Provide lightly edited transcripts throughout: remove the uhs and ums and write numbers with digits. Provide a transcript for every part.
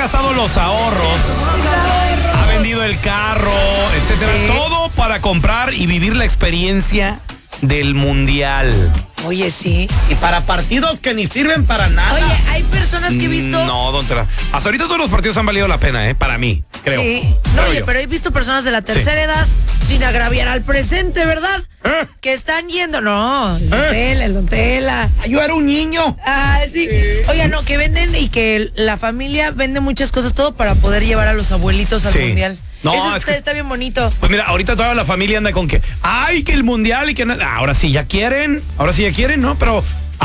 gastado los ahorros, ha vendido el carro, etcétera, todo para comprar y vivir la experiencia del Mundial. Oye, sí. Y para partidos que ni sirven para nada. Oye, hay personas que he visto... No, don Tela. Hasta ahorita todos los partidos han valido la pena, para mí, creo. Sí. No, Creo oye, yo. pero he visto personas de la tercera edad, sin agraviar al presente, ¿verdad? Que están yendo... No, el Don Tela. Yo era un niño. Ah, sí. Oiga, no, que venden y que la familia vende muchas cosas, todo para poder llevar a los abuelitos al Mundial. No, eso es que está bien bonito. Pues mira, ahorita toda la familia anda con que, ay, que el Mundial y que nada. Ahora sí ya quieren, ¿no? Pero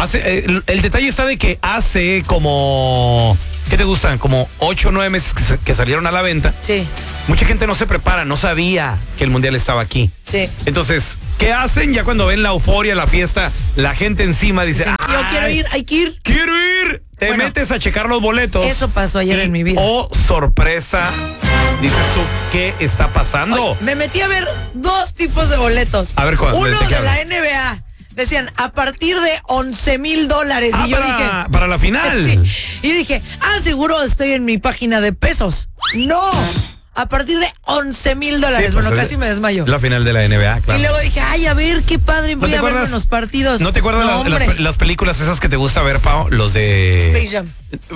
el detalle está de que hace como, ¿qué te gustan? Como 8 o 9 meses que salieron a la venta. Sí. Mucha gente no se prepara, no sabía que el Mundial estaba aquí. Sí. Entonces, ¿qué hacen? Ya cuando ven la euforia, la fiesta, la gente encima dice, Yo quiero ir, hay que ir. ¡Quiero ir! Te metes a checar los boletos. Eso pasó ayer en mi vida. Oh, sorpresa. Dices tú, ¿qué está pasando? Oye, me metí a ver 2 tipos de boletos. A ver, ¿cuál? Uno ¿de qué de la hablas? NBA. Decían, a partir de $11,000. Y yo dije... Para la final. Sí. Y yo dije, seguro estoy en mi página de pesos. No, a partir de $11,000. Sí, bueno, pues, casi me desmayo. La final de la NBA, claro. Y luego dije, a ver, qué padre, voy a ver los partidos. ¿No te acuerdas las películas esas que te gusta ver, Pau? Los de... Space Jam.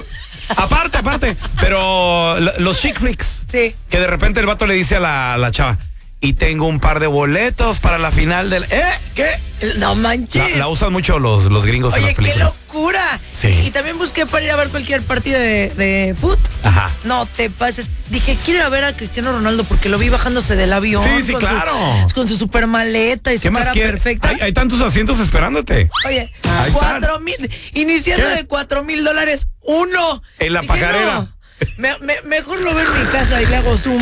Aparte, pero los chick flicks. Sí. Que de repente el vato le dice a la chava, y tengo un par de boletos para la final del... ¿Qué? No manches. La usan mucho los gringos en las Oye, qué películas. locura. Sí. Y también busqué para ir a ver cualquier partido de fútbol. Ajá. No te pases. Dije, quiero ir a ver a Cristiano Ronaldo porque lo vi bajándose del avión. Sí, con claro. Con su super maleta y su cara perfecta. Hay tantos asientos esperándote. Oye, Ahí 4,000, iniciando ¿Qué? de $4,000, uno. En la Dije, pajarera. no, mejor lo veo en mi casa y le hago zoom.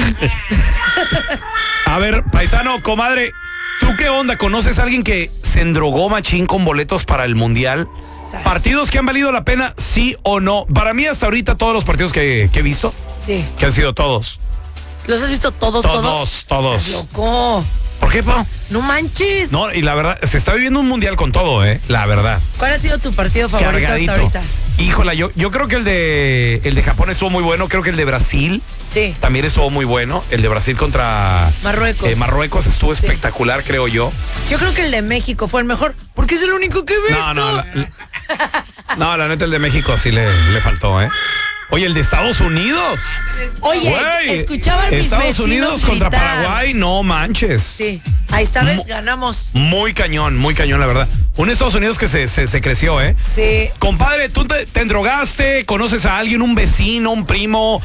A ver, paisano, comadre, ¿tú qué onda? ¿Conoces a alguien que se endrogó machín con boletos para el Mundial? ¿Sabes? ¿Partidos que han valido la pena, sí o no? Para mí hasta ahorita todos los partidos que he visto, Sí. que han sido todos. ¿Los has visto todos? Todos. Estás loco. ¿Por qué, Pau? No manches. No, y la verdad, se está viviendo un Mundial con todo, la verdad. ¿Cuál ha sido tu partido favorito Cargadito. hasta ahorita? Híjola, yo creo que el de Japón estuvo muy bueno. Creo que el de Brasil Sí. también estuvo muy bueno. El de Brasil contra Marruecos. Marruecos estuvo espectacular, creo yo. Yo creo que el de México fue el mejor, porque es el único que he visto. No, la neta el de México sí le faltó, Oye, el de Estados Unidos. Oye, Güey, escuchaba a mis Estados vecinos Unidos contra gritar. Paraguay, no manches. Sí, ahí esta vez ganamos. Muy cañón, la verdad. Un Estados Unidos que se creció, Sí. Compadre, tú te endrogaste, conoces a alguien, un vecino, un primo.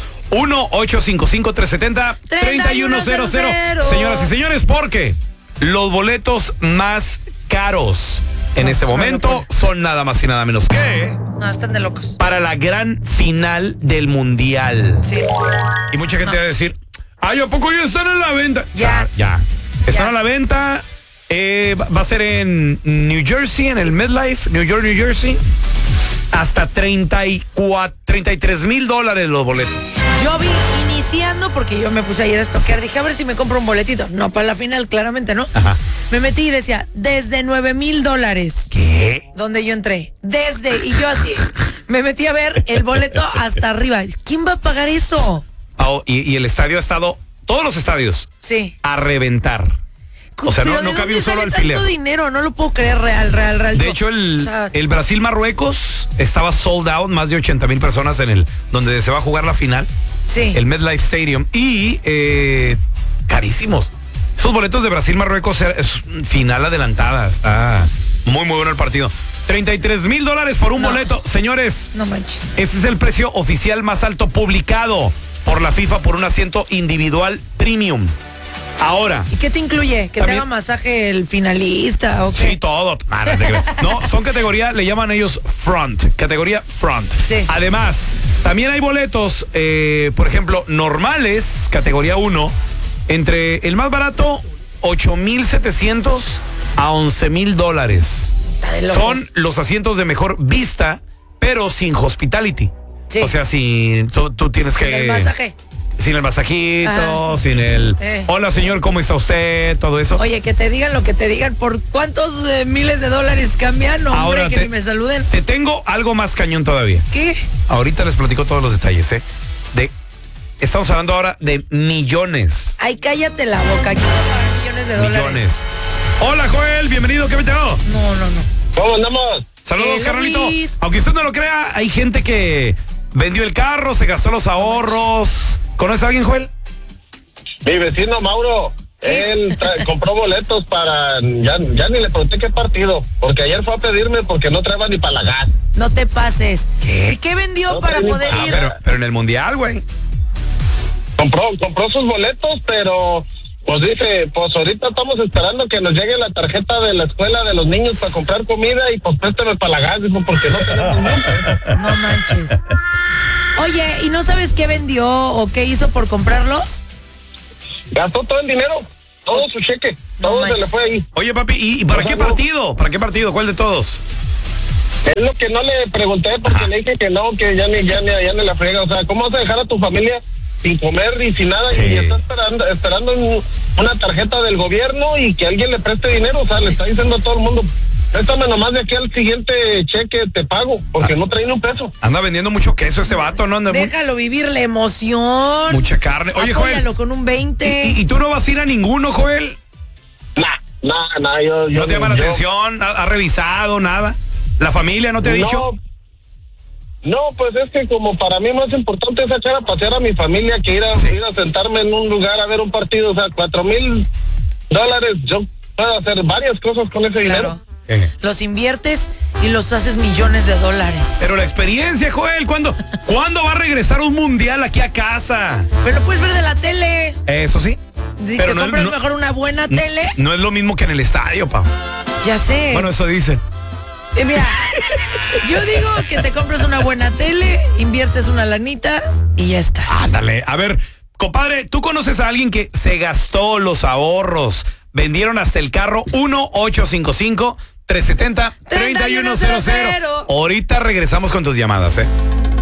1-855-370-3100. Señoras y señores, porque los boletos más caros en este momento son nada más y nada menos que... No, están de locos. para la gran final del Mundial. Sí. Y mucha gente va a decir, ¿a poco ya están a la venta? Ya. Están a la venta. Va a ser en New Jersey, en el MetLife, New York, New Jersey. Hasta $33,000 los boletos. Yo vi iniciando, porque yo me puse ayer a estoquear, dije a ver si me compro un boletito. No, para la final, claramente, ¿no? Ajá. Me metí y decía, desde $9,000. ¿Qué? Donde yo entré. Y yo así, me metí a ver el boleto hasta arriba. ¿Quién va a pagar eso? Y el estadio ha estado, todos los estadios, Sí. a reventar. O sea, no cabía un solo alfiler. Tanto dinero, no lo puedo creer, real. De hecho, el Brasil-Marruecos estaba sold out, más de 80,000 personas donde se va a jugar la final. Sí. El MetLife Stadium. Y carísimos. Esos boletos de Brasil-Marruecos es final adelantada. Está muy bueno el partido. $33,000 por un boleto. Señores, No manches. ese es el precio oficial más alto publicado por la FIFA por un asiento individual premium. Ahora. ¿Y qué te incluye? ¿Que también te haga masaje el finalista o qué? Sí, todo. No, son categoría, le llaman ellos front. Categoría front. Sí. Además, también hay boletos, por ejemplo, normales, categoría 1, entre el más barato, $8,700 a $11,000. Está de locos. Son los asientos de mejor vista, pero sin hospitality. Sí. O sea, tú tienes Sin que... el masaje. Sin el masajito, Ah. sin el... Eh. Hola, señor, ¿cómo está usted? Todo eso. Oye, que te digan lo que te digan. ¿Por cuántos miles de dólares cambian? Hombre, Ahora que ni me saluden. Te tengo algo más cañón todavía. ¿Qué? Ahorita les platico todos los detalles, Estamos hablando ahora de millones. Ay, cállate la boca. Aquí van millones de dólares. Millones. Hola, Joel, bienvenido, ¿qué me No. ¿Cómo andamos? Saludos, Hello, carnalito. Luis. Aunque usted no lo crea, hay gente que vendió el carro, se gastó los ahorros. ¿Conoces a alguien, Joel? Mi vecino Mauro, él compró boletos para... Ya ni le pregunté qué partido, porque ayer fue a pedirme porque no traía ni para la gas. No te pases. ¿Qué? ¿Y qué vendió No, para pero- poder ir? Pero en el mundial, güey. Compró sus boletos, pero... Pues dice, pues ahorita estamos esperando que nos llegue la tarjeta de la escuela de los niños para comprar comida y pues préstame para la gas, dijo, porque no tenemos mucho. No manches. Oye, ¿y no sabes qué vendió o qué hizo por comprarlos? Gastó todo el dinero, todo su cheque, No todo se manches. le fue ahí. Oye, papi, ¿y para qué partido? ¿Para qué partido? ¿Cuál de todos? Es lo que no le pregunté porque le dije que no, que ya ni la friega. O sea, ¿cómo vas a dejar a tu familia sin comer y sin nada? Sí. Y está esperando una tarjeta del gobierno y que alguien le preste dinero. O sea, le está diciendo a todo el mundo, préstame nomás de aquí al siguiente cheque, te pago, porque no traen un peso. Anda vendiendo mucho queso este vato, ¿no? Anda Déjalo vivir la emoción. mucha carne. Oye, Apóyalo Joel, con un 20. ¿y tú no vas a ir a ninguno, Joel? Nah, yo ¿No te llama la yo- atención? ¿Ha revisado nada? ¿La familia no te ha dicho? No, pues es que como para mí más importante es echar a pasear a mi familia que ir a sentarme en un lugar a ver un partido. O sea, $4,000, yo puedo hacer varias cosas con ese dinero. Claro. Los inviertes y los haces millones de dólares. Pero la experiencia, Joel, ¿cuándo va a regresar un mundial aquí a casa? Pero lo puedes ver de la tele. Eso sí. Si Pero te no- compras no- mejor una buena tele. No es lo mismo que en el estadio, pa. Ya sé. Bueno, eso dicen. Mira, yo digo que te compres una buena tele, inviertes una lanita y ya estás. Ándale. A ver, compadre, ¿tú conoces a alguien que se gastó los ahorros? Vendieron hasta el carro 1-855-370-3100. Ahorita regresamos con tus llamadas,